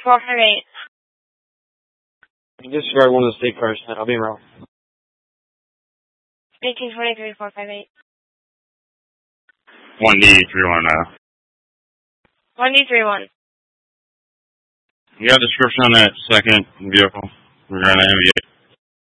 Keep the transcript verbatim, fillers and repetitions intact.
four five eight. You disregard one of the state cars. I'll be wrong. eighteen twenty-three, four five eight. one D three one now. one D three one. You got a description on that second vehicle? We're going to M V